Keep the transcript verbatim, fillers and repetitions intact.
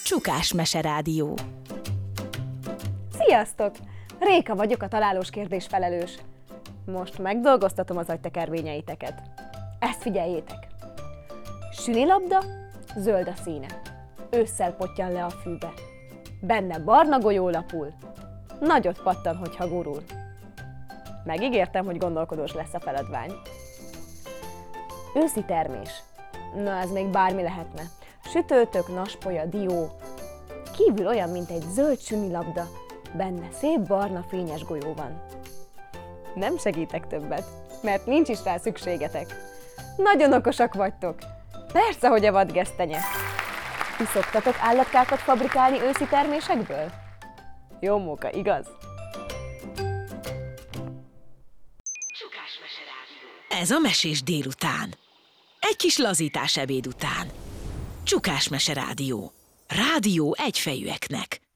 Csukás Meserádió. Sziasztok! Réka vagyok, a találós kérdés felelős. Most megdolgoztatom az agytekervényeiteket. Ezt figyeljétek! Sünilabda, zöld a színe. Ősszel pottyan le a fűbe. Benne barna golyó lapul. Nagyot pattan, hogyha gurul. Megígértem, hogy gondolkodós lesz a feladvány. Őszi termés. Na, ez még bármi lehetne. Sütőtök, naspolya, dió. Kívül olyan, mint egy zöld sünilabda. Benne szép barna fényes golyó van. Nem segítek többet, mert nincs is rá szükségetek. Nagyon okosak vagytok. Persze, hogy a vadgesztenye. Ti szoktatok állatkákat fabrikálni őszi termésekből? Jó móka, igaz? Ez a mesés délután. Egy kis lazítás ebéd után. Csukás Meserádió. Rádió egyfejűeknek.